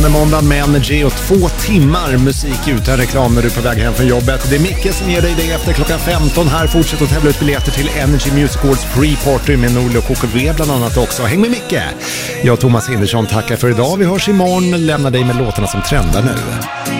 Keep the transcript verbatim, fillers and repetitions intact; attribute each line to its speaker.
Speaker 1: Måndag med Energy och två timmar musik utan reklam när du är på väg hem från jobbet. Det är Micke som ger dig det efter klockan femton. Här fortsätter att tävla ut biljetter till Energy Music Awards pre-party med Norli och K K V bland annat också. Häng med Micke! Jag och Thomas Hindersson tackar för idag. Vi hörs imorgon. Lämnar dig med låtarna som trendar nu.